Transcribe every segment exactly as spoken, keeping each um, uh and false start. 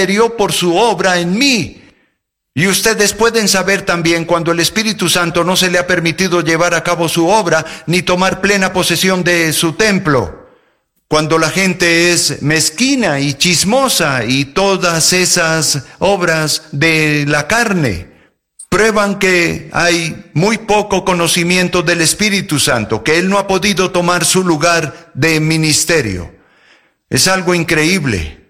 ministerio por su obra en mí. Y ustedes pueden saber también cuando el Espíritu Santo no se le ha permitido llevar a cabo su obra, ni tomar plena posesión de su templo. Cuando la gente es mezquina y chismosa y todas esas obras de la carne prueban que hay muy poco conocimiento del Espíritu Santo, que Él no ha podido tomar su lugar de ministerio. Es algo increíble.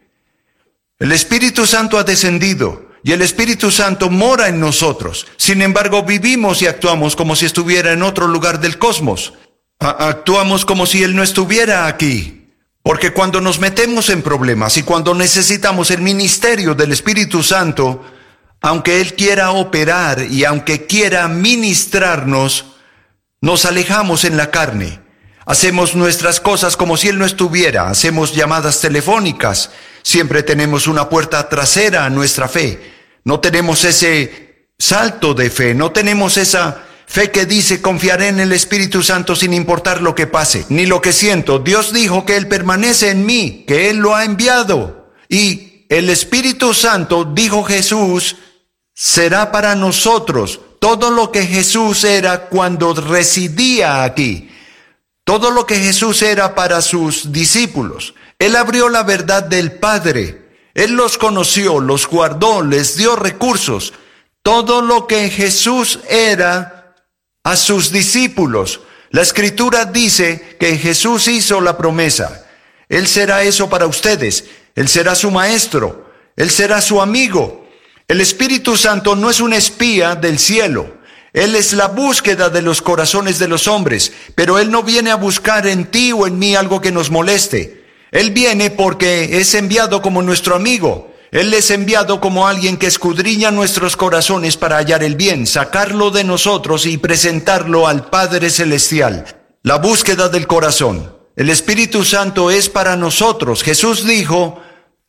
El Espíritu Santo ha descendido y el Espíritu Santo mora en nosotros. Sin embargo, vivimos y actuamos como si estuviera en otro lugar del cosmos. A- actuamos como si Él no estuviera aquí. Porque cuando nos metemos en problemas y cuando necesitamos el ministerio del Espíritu Santo, aunque Él quiera operar y aunque quiera ministrarnos, nos alejamos en la carne. Hacemos nuestras cosas como si Él no estuviera. Hacemos llamadas telefónicas. Siempre tenemos una puerta trasera a nuestra fe. No tenemos ese salto de fe. No tenemos esa fe que dice, confiaré en el Espíritu Santo sin importar lo que pase, ni lo que siento. Dios dijo que Él permanece en mí, que Él lo ha enviado. Y el Espíritu Santo, dijo Jesús, será para nosotros todo lo que Jesús era cuando residía aquí. Todo lo que Jesús era para sus discípulos. Él abrió la verdad del Padre. Él los conoció, los guardó, les dio recursos. Todo lo que Jesús era a sus discípulos. La Escritura dice que Jesús hizo la promesa. Él será eso para ustedes. Él será su maestro. Él será su amigo. El Espíritu Santo no es un espía del cielo. Él es la búsqueda de los corazones de los hombres, pero Él no viene a buscar en ti o en mí algo que nos moleste. Él viene porque es enviado como nuestro amigo. Él es enviado como alguien que escudriña nuestros corazones para hallar el bien, sacarlo de nosotros y presentarlo al Padre Celestial. La búsqueda del corazón. El Espíritu Santo es para nosotros. Jesús dijo,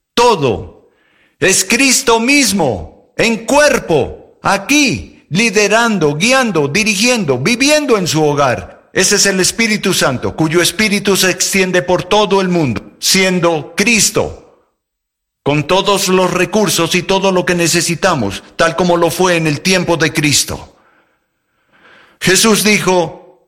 todo es Cristo mismo, en cuerpo, aquí, liderando, guiando, dirigiendo, viviendo en su hogar. Ese es el Espíritu Santo, cuyo espíritu se extiende por todo el mundo, siendo Cristo, con todos los recursos y todo lo que necesitamos, tal como lo fue en el tiempo de Cristo. Jesús dijo,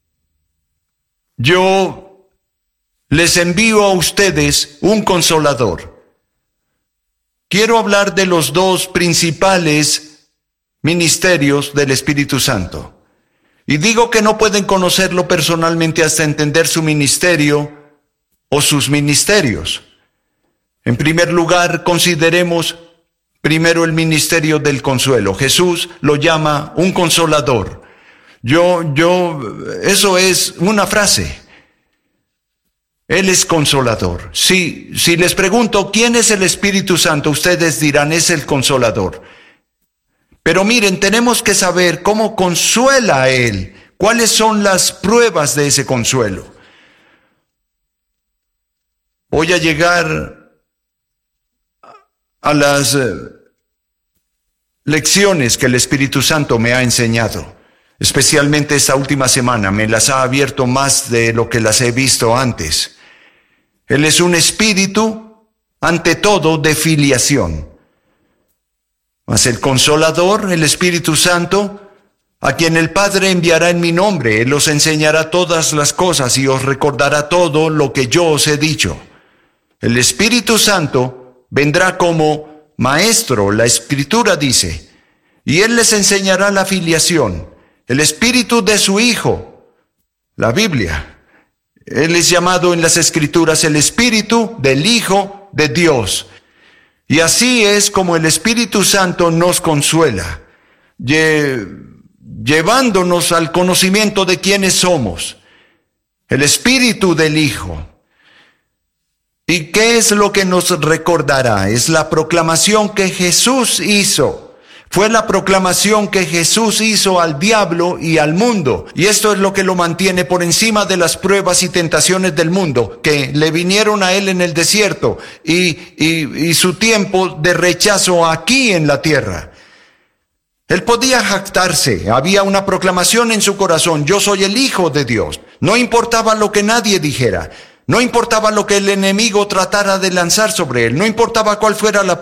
yo les envío a ustedes un consolador. Quiero hablar de los dos principales ministerios del Espíritu Santo. Y digo que no pueden conocerlo personalmente hasta entender su ministerio o sus ministerios. En primer lugar, consideremos primero el ministerio del consuelo. Jesús lo llama un consolador. Yo, yo, eso es una frase. Él es consolador. Si, si les pregunto quién es el Espíritu Santo, ustedes dirán, es el consolador. Pero miren, tenemos que saber cómo consuela a Él. ¿Cuáles son las pruebas de ese consuelo? Voy a llegar a las eh, lecciones que el Espíritu Santo me ha enseñado. Especialmente esta última semana, me las ha abierto más de lo que las he visto antes. Él es un espíritu, ante todo, de filiación. Mas el Consolador, el Espíritu Santo, a quien el Padre enviará en mi nombre, Él os enseñará todas las cosas y os recordará todo lo que yo os he dicho. El Espíritu Santo vendrá como maestro, la Escritura dice, y Él les enseñará la filiación, el Espíritu de su Hijo, la Biblia. Él es llamado en las Escrituras el Espíritu del Hijo de Dios. Y así es como el Espíritu Santo nos consuela, lle- llevándonos al conocimiento de quiénes somos, el Espíritu del Hijo. ¿Y qué es lo que nos recordará? Es la proclamación que Jesús hizo. Fue la proclamación que Jesús hizo al diablo y al mundo. Y esto es lo que lo mantiene por encima de las pruebas y tentaciones del mundo, que le vinieron a él en el desierto y, y, y su tiempo de rechazo aquí en la tierra. Él podía jactarse, había una proclamación en su corazón, yo soy el Hijo de Dios. No importaba lo que nadie dijera, no importaba lo que el enemigo tratara de lanzar sobre él, no importaba cuál fuera la